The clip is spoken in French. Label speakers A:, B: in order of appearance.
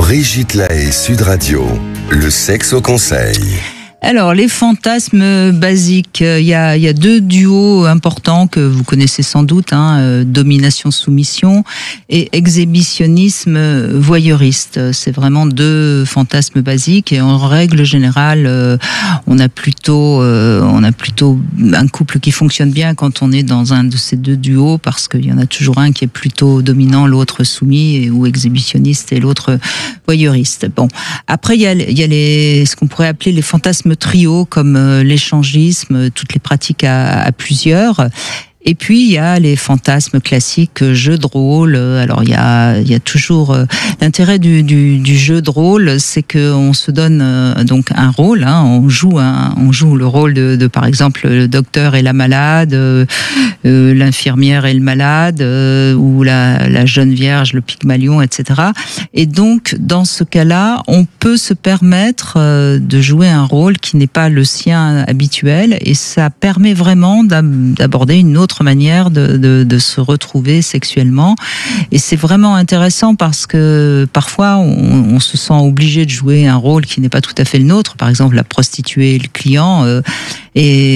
A: Brigitte Lahaie, Sud Radio, le sexe au conseil.
B: Alors, les fantasmes basiques, il y a deux duos importants que vous connaissez sans doute, domination-soumission et exhibitionnisme voyeuriste. C'est vraiment deux fantasmes basiques et en règle générale, on a plutôt un couple qui fonctionne bien quand on est dans un de ces deux duos, parce qu'il y en a toujours un qui est plutôt dominant, l'autre soumis ou exhibitionniste et l'autre voyeuriste. Bon, après il y a ce qu'on pourrait appeler les fantasmes trio, comme l'échangisme, toutes les pratiques à plusieurs. Et puis il y a les fantasmes classiques, jeux de rôle. Alors il y a toujours l'intérêt du jeu de rôle, c'est que on se donne donc un rôle, on joue le rôle de par exemple le docteur et la malade, l'infirmière et le malade, ou la jeune vierge, le Pygmalion, etc. Et donc dans ce cas-là, on peut se permettre de jouer un rôle qui n'est pas le sien habituel, et ça permet vraiment d'aborder une autre manière de se retrouver sexuellement. Et c'est vraiment intéressant parce que parfois on se sent obligé de jouer un rôle qui n'est pas tout à fait le nôtre, par exemple la prostituée et le client, et